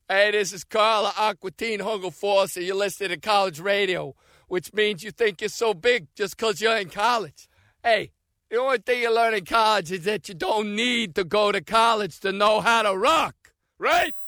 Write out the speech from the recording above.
Hey, this is Carla Aquatine Hungle Force, and you're listening to college radio, which means you think you're so big just because you're in college. Hey, the only thing you learn in college is that you don't need to go to college to know how to rock, right?